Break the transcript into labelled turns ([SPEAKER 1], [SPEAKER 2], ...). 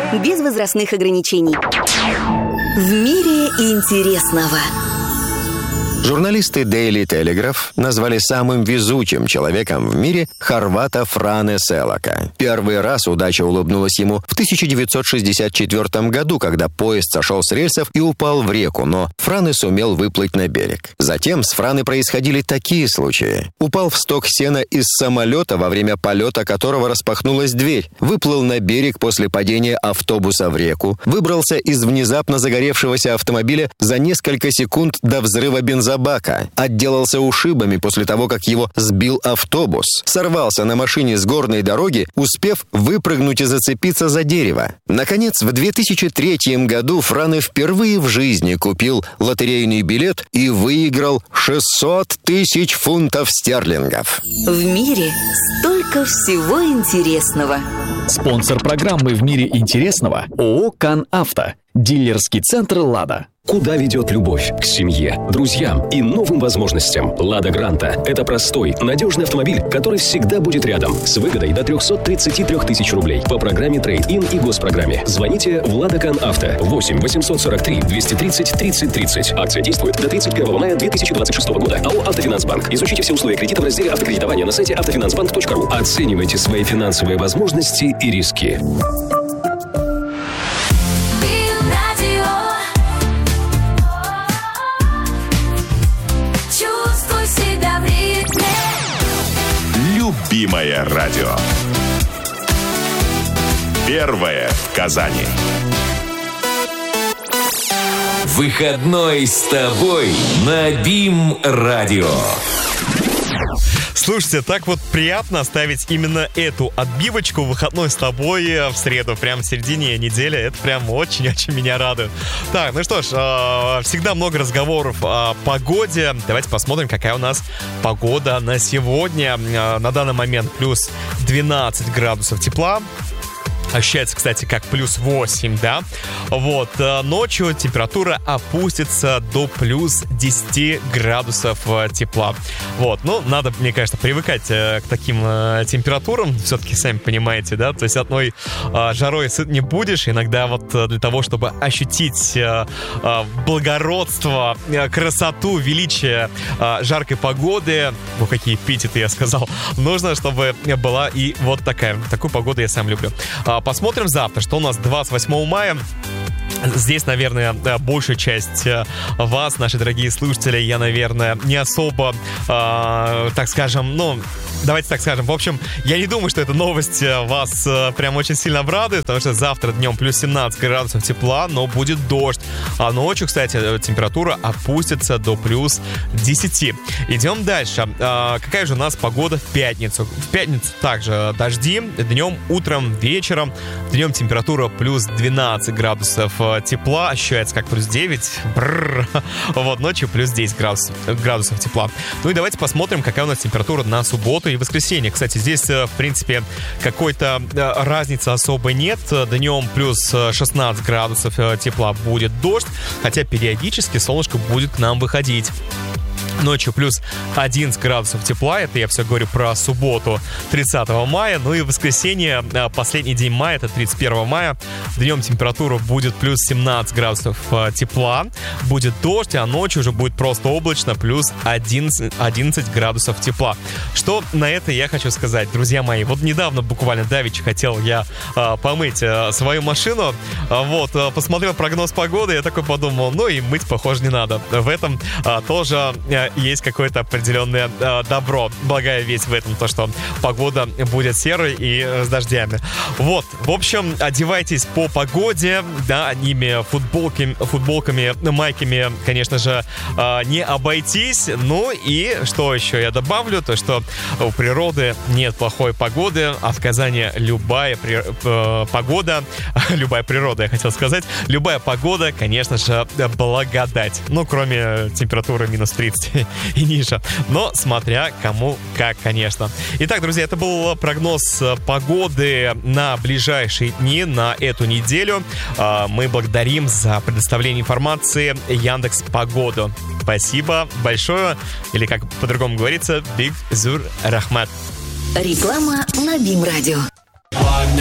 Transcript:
[SPEAKER 1] без возрастных ограничений. В мире интересного.
[SPEAKER 2] Журналисты Daily Telegraph назвали самым везучим человеком в мире хорвата Фране Селака. Первый раз удача улыбнулась ему в 1964 году, когда поезд сошел с рельсов и упал в реку, но Фране сумел выплыть на берег. Затем с Фране происходили такие случаи. Упал в сток сена из самолета, во время полета которого распахнулась дверь, выплыл на берег после падения автобуса в реку, выбрался из внезапно загоревшегося автомобиля за несколько секунд до взрыва бензобака, отделался ушибами после того, как его сбил автобус, сорвался на машине с горной дороги, успев выпрыгнуть и зацепиться за дерево. Наконец, в 2003 году Фране впервые в жизни купил лотерейный билет и выиграл 600 тысяч фунтов стерлингов.
[SPEAKER 1] В мире столько всего интересного.
[SPEAKER 3] Спонсор программы «В мире интересного» ООО «Кан-Авто». Дилерский центр «Лада».
[SPEAKER 4] Куда ведет любовь? К семье, друзьям и новым возможностям. «Лада Гранта» — это простой, надежный автомобиль, который всегда будет рядом, с выгодой до 333 тысяч рублей по программе «Трейд-ин» и госпрограмме. Звоните в «Лада Кан-Авто» 8 843 230 30 30. Акция действует до 31 мая 2026 года. АО «Автофинансбанк». Изучите все условия кредита в разделе «Автокредитование» на сайте автофинансбанк.ру. Оценивайте свои финансовые возможности и риски.
[SPEAKER 5] Любимое радио. Первое в Казани.
[SPEAKER 6] Выходной с тобой на БИМ-радио.
[SPEAKER 7] Слушайте, так вот приятно оставить именно эту отбивочку выходной с тобой в среду, прямо в середине недели. Это прям очень-очень меня радует. Так, ну что ж, всегда много разговоров о погоде. Давайте посмотрим, какая у нас погода на сегодня. На данный момент плюс 12 градусов тепла. Ощущается, кстати, как плюс 8, да? Вот, ночью температура опустится до плюс 10 градусов тепла. Вот, ну, надо, мне кажется, привыкать к таким температурам. Все-таки, сами понимаете, да? То есть одной жарой сыт не будешь. Иногда вот для того, чтобы ощутить благородство, красоту, величие жаркой погоды, ну, какие эпитеты я сказал, нужно, чтобы была и вот такую погоду я сам люблю. Посмотрим завтра, что у нас 28 мая. Здесь, наверное, большая часть вас, наши дорогие слушатели, я, наверное, не особо, так скажем, давайте так скажем. В общем, я не думаю, что эта новость вас прям очень сильно обрадует, потому что завтра днем плюс 17 градусов тепла, но будет дождь. А ночью, кстати, температура опустится до плюс 10. Идем дальше. Какая же у нас погода в пятницу? В пятницу также дожди. Днем, утром, вечером. Днем температура плюс 12 градусов тепла. Ощущается как плюс 9. Вот, ночью плюс 10 градусов тепла. Ну и давайте посмотрим, какая у нас температура на субботу и воскресенье. Кстати, здесь, в принципе, какой-то разницы особой нет. Днем плюс 16 градусов тепла, будет дождь, хотя периодически солнышко будет к нам выходить. Ночью плюс 11 градусов тепла. Это я все говорю про субботу 30 мая. Ну и воскресенье, последний день мая, это 31 мая. Днем температура будет плюс 17 градусов тепла. Будет дождь, а ночью уже будет просто облачно, плюс 11 градусов тепла. Что на это я хочу сказать, друзья мои. Вот недавно, буквально давеча, хотел я помыть свою машину. Вот, посмотрел прогноз погоды, я такой подумал, ну и мыть, похоже, не надо. В этом тоже есть какое-то определенное добро. Благая весть в этом, то, что погода будет серой и с дождями. Вот, в общем, одевайтесь по погоде, да, одними футболками, майками, конечно же, не обойтись. Ну и что еще я добавлю, то, что у природы нет плохой погоды, а в Казани любая погода, любая природа, я хотел сказать, любая погода, конечно же, благодать. Ну, кроме температуры минус 30 и ниже. Но смотря кому как, конечно. Итак, друзья, это был прогноз погоды на ближайшие дни, на эту неделю. Мы благодарим за предоставление информации Яндекс.Погоду. Спасибо большое. Или, как по-другому говорится, Биг Зур Рахмат.
[SPEAKER 1] Реклама на БИМ-радио.